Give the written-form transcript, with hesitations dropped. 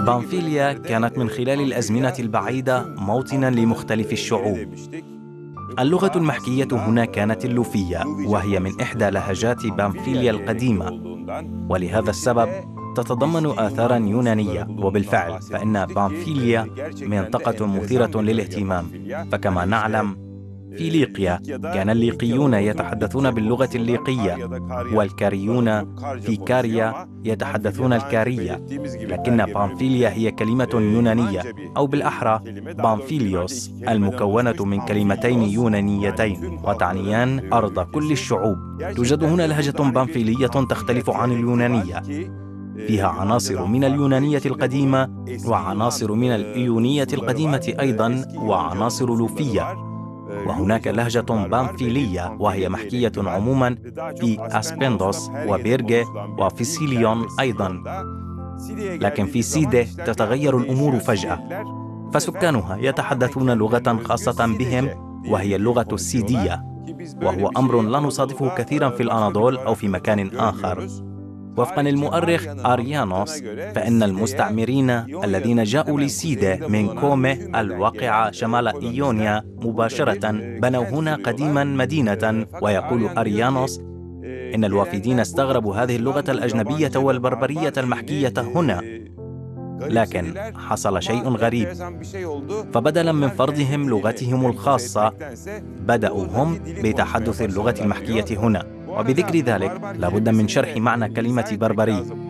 بامفيليا كانت من خلال الأزمنة البعيدة موطناً لمختلف الشعوب. اللغة المحكية هنا كانت اللوفية، وهي من إحدى لهجات بامفيليا القديمة، ولهذا السبب تتضمن آثاراً يونانية. وبالفعل فإن بامفيليا منطقة مثيرة للاهتمام، فكما نعلم في ليقيا كان الليقيون يتحدثون باللغة الليقية، والكاريون في كاريا يتحدثون الكارية، لكن بامفيليا هي كلمة يونانية، أو بالأحرى بامفيليوس، المكونة من كلمتين يونانيتين وتعنيان أرض كل الشعوب. توجد هنا لهجة بامفيلية تختلف عن اليونانية، فيها عناصر من اليونانية القديمة وعناصر من الإيونية القديمة أيضاً وعناصر لوفية. وهناك لهجة بامفيلية وهي محكية عموماً في أسبندوس وبيرجي وفي سيليون أيضاً، لكن في سيدة تتغير الأمور فجأة، فسكانها يتحدثون لغة خاصة بهم وهي اللغة السيدية، وهو أمر لا نصادفه كثيراً في الأناضول أو في مكان آخر. وفقاً للمؤرخ أريانوس، فإن المستعمرين الذين جاءوا لسيدة من كومي الواقعة شمال إيونيا مباشرة بنوا هنا قديماً مدينة. ويقول أريانوس إن الوافدين استغربوا هذه اللغة الأجنبية والبربرية المحكية هنا، لكن حصل شيء غريب، فبدلاً من فرضهم لغتهم الخاصة بدأوا هم بتحدث اللغة المحكية هنا. وبذكر ذلك لابد من شرح معنى كلمة بربري،